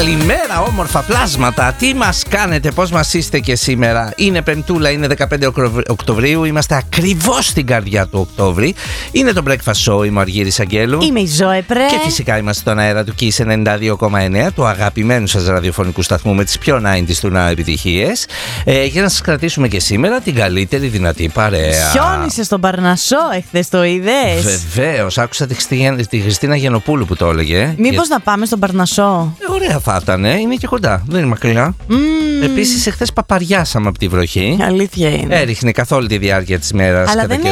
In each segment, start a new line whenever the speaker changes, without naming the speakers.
Καλημέρα, όμορφα πλάσματα. Τι μας κάνετε, πώς μας είστε και σήμερα? Είναι Πεμπτούλα, είναι 15 Οκτωβρίου. Είμαστε ακριβώς στην καρδιά του Οκτώβρη. Είναι το Breakfast Show. Είμαι ο Αργύρης Αγγέλου.
Είμαι η Ζωεπρέ.
Και φυσικά είμαστε στον αέρα του Kiss 92,9, του αγαπημένου σας ραδιοφωνικού σταθμού με τις πιο 90's του να επιτυχίες. Για να σας κρατήσουμε και σήμερα την καλύτερη δυνατή παρέα.
Χιόνισε στον Παρνασσό, εχθές το είδες?
Βεβαίως, άκουσα τη Χριστίνα Γενοπούλου που το έλεγε.
Μήπως να πάμε στον Παρνασσό?
Ωραία θα ήταν, είναι και κοντά, δεν είναι μακριά. Επίσης, εχθές παπαριάσαμε από τη βροχή.
Αλήθεια είναι.
Έριχνε καθ' όλη τη διάρκεια της μέρας.
Αλλά δεν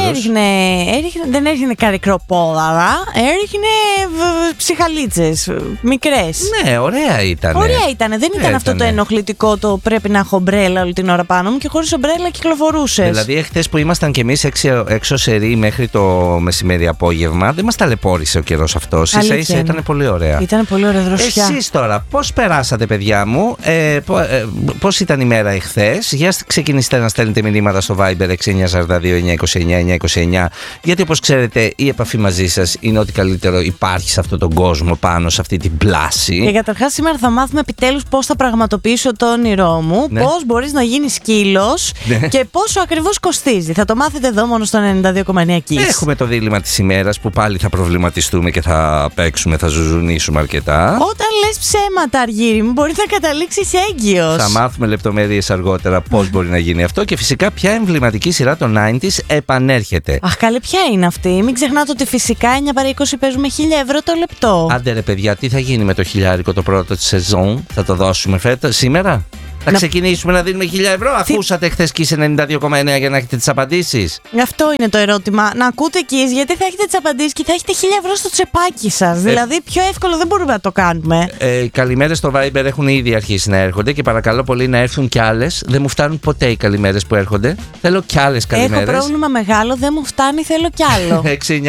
έριχνε καρικροπόλαρα, έριχνε ψυχαλίτσες, μικρές.
Ναι, ωραία ήταν.
Ωραία ήταν, δεν ήταν αυτό το ενοχλητικό το πρέπει να έχω ομπρέλα όλη την ώρα πάνω μου και χωρίς ομπρέλα κυκλοφορούσες.
Δηλαδή, εχθές που ήμασταν κι εμείς έξω σερί μέχρι το μεσημέρι απόγευμα, δεν μας ταλαιπώρησε ο καιρός αυτός. Ίσα-ίσα ήταν πολύ ωραία.
Ήταν πολύ ωραία δροσιά.
Εσείς τώρα, πώς περάσατε, παιδιά μου? Πώς ήταν η μέρα εχθές? Για ξεκινήστε να στέλνετε μηνύματα στο Viber 6942-929-929. Γιατί όπως ξέρετε, η επαφή μαζί σας είναι ό,τι καλύτερο υπάρχει σε αυτόν τον κόσμο, πάνω σε αυτή την πλάση.
Και καταρχάς, σήμερα θα μάθουμε επιτέλους πώς θα πραγματοποιήσω το όνειρό μου,
ναι.
Πώς μπορείς να γίνεις σκύλος, ναι. Και πόσο ακριβώς κοστίζει. Θα το μάθετε εδώ μόνο στο 92,9 Kiss.
Έχουμε το δίλημμα της ημέρας που πάλι θα προβληματιστούμε και θα παίξουμε, θα ζουζουνίσουμε αρκετά.
Όταν λες ψέματα, Αργύρη μου, μπορεί να καταλήξεις έγκυος.
Θα μάθουμε λεπτομέρειες αργότερα πώς μπορεί να γίνει αυτό και φυσικά ποια εμβληματική σειρά των 90's επανέρχεται.
Αχ, καλή, ποια είναι αυτή? Μην ξεχνάτε ότι φυσικά 9 παρά 20 παίζουμε 1.000 ευρώ το λεπτό.
Άντε ρε παιδιά, τι θα γίνει με το χιλιάρικο το πρώτο της σεζόν? Θα το δώσουμε σήμερα? Θα ξεκινήσουμε να δίνουμε 1.000 ευρώ? Ακούσατε χθες Kiss 92,9 για να έχετε τις απαντήσεις?
Αυτό είναι το ερώτημα. Να ακούτε Kiss, γιατί θα έχετε τις απαντήσεις και θα έχετε 1.000 ευρώ στο τσεπάκι σας. Δηλαδή, πιο εύκολο δεν μπορούμε να το κάνουμε.
Καλημέρες στο Viber έχουν ήδη αρχίσει να έρχονται και παρακαλώ πολύ να έρθουν κι άλλες. Δεν μου φτάνουν ποτέ οι καλημέρες που έρχονται. Θέλω κι άλλες καλημέρες.
Έχω πρόβλημα μεγάλο, δεν μου φτάνει, θέλω κι άλλο.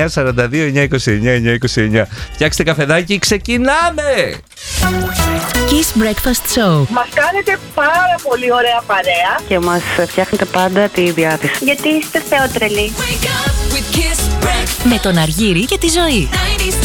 6942-929-929. Φτιάξτε καφεδάκι, ξεκινάμε!
Kiss Breakfast Show.
Μας κάνετε πάρα πολύ ωραία παρέα
και μας φτιάχνετε πάντα τη διάθεση.
γιατί είστε θεότρελοι.
Με τον Αργύρη και τη Ζωή.